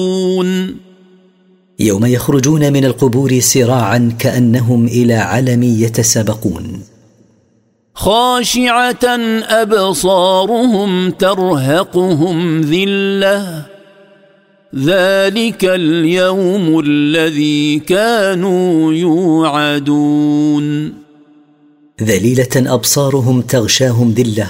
يوم يخرجون من القبور سراعا كأنهم إلى علم يتسابقون. خاشعة أبصارهم ترهقهم ذلة ذلك اليوم الذي كانوا يوعدون. ذليلة أبصارهم تغشاهم ذلة